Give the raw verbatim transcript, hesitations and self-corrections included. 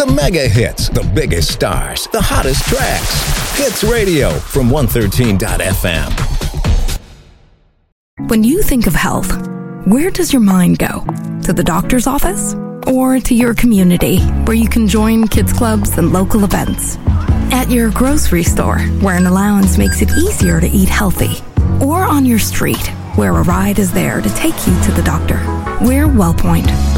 The mega hits, the biggest stars, the hottest tracks. Hits Radio from one thirteen dot f m. When you think of health, where does your mind go? To the doctor's office? Or to your community, where you can join kids clubs and local events? At your grocery store, where an allowance makes it easier to eat healthy? Or on your street, where a ride is there to take you to the doctor? We're WellPoint.